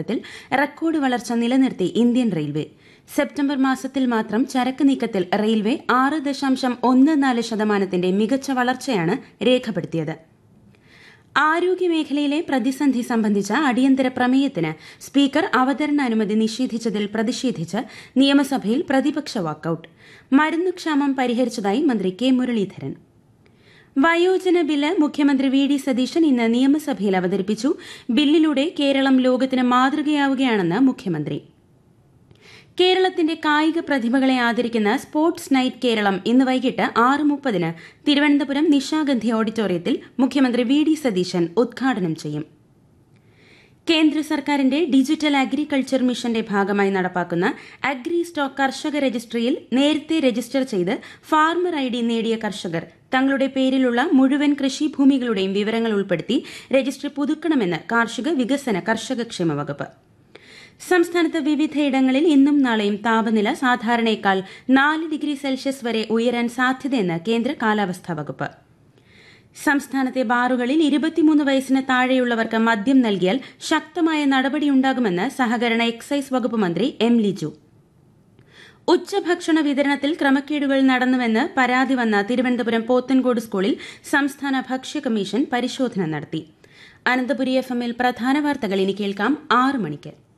വിഭാഗത്തിൽ റെക്കോർഡ് വളർച്ച നിലനിർത്തി ഇന്ത്യൻ റെയിൽവേ. സെപ്റ്റംബർ മാസത്തിൽ മാത്രം ചരക്ക് നീക്കത്തിൽ റെയിൽവേ 6.14% മികച്ച വളർച്ചയാണ് രേഖപ്പെടുത്തിയത്. ആരോഗ്യമേഖലയിലെ പ്രതിസന്ധി സംബന്ധിച്ച അടിയന്തര പ്രമേയത്തിന് സ്പീക്കർ അവതരണാനുമതി നിഷേധിച്ചതിൽ പ്രതിഷേധിച്ച് നിയമസഭയിൽ പ്രതിപക്ഷ വാക്കൌട്ട്. മരുന്നുക്ഷാമം പരിഹരിച്ചതായി മന്ത്രി കെ മുരളീധരൻ. വയോജന ബില്ല് മുഖ്യമന്ത്രി വി ഡി സതീശൻ ഇന്ന് നിയമസഭയിൽ അവതരിപ്പിച്ചു. ബില്ലിലൂടെ കേരളം ലോകത്തിന് മാതൃകയാവുകയാണെന്ന് മുഖ്യമന്ത്രി. കേരളത്തിന്റെ കായിക പ്രതിഭകളെ ആദരിക്കുന്ന സ്പോർട്സ് നൈറ്റ് കേരളം ഇന്ന് വൈകിട്ട് 6:30 തിരുവനന്തപുരം നിശാഗന്ധി ഓഡിറ്റോറിയത്തിൽ മുഖ്യമന്ത്രി വി ഡി സതീശൻ ഉദ്ഘാടനം ചെയ്യും. കേന്ദ്ര സർക്കാരിന്റെ ഡിജിറ്റൽ അഗ്രികൾച്ചർ മിഷന്റെ ഭാഗമായി നടപ്പാക്കുന്ന അഗ്രി സ്റ്റോക്ക് കർഷക രജിസ്ട്രിയിൽ നേരത്തെ രജിസ്റ്റർ ചെയ്ത് ഫാർമർ ഐഡി നേടിയ കർഷകർ തങ്ങളുടെ പേരിലുള്ള മുഴുവൻ കൃഷിഭൂമികളുടെയും വിവരങ്ങൾ ഉൾപ്പെടുത്തി രജിസ്ട്രി പുതുക്കണമെന്ന് കാർഷിക വികസന കർഷകക്ഷേമ വകുപ്പ്. സംസ്ഥാനത്ത് വിവിധയിടങ്ങളിൽ ഇന്നും നാളെയും താപനില സാധാരണയേക്കാൾ 4 ഡിഗ്രി സെൽഷ്യസ് വരെ ഉയരാൻ സാധ്യതയെന്ന് കേന്ദ്ര കാലാവസ്ഥാ വകുപ്പ്. സംസ്ഥാനത്തെ ബാറുകളിൽ 23 വയസ്സിന് താഴെയുള്ളവർക്ക് മദ്യം നൽകിയാൽ ശക്തമായ നടപടിയുണ്ടാകുമെന്ന് സഹകരണ എക്സൈസ് വകുപ്പ് മന്ത്രി എം ലിജു. ഉച്ചഭക്ഷണ വിതരണത്തിൽ ക്രമക്കേടുകൾ നടന്നുവെന്ന് പരാതി വന്ന തിരുവനന്തപുരം പോത്തൻകോട് സ്കൂളിൽ സംസ്ഥാന ഭക്ഷ്യ കമ്മീഷൻ പരിശോധന നടത്തി. അനന്തപുരി FM-ൽ പ്രധാന വാർത്തകൾ ഇനി കേൾക്കാം 6 മണിക്ക്.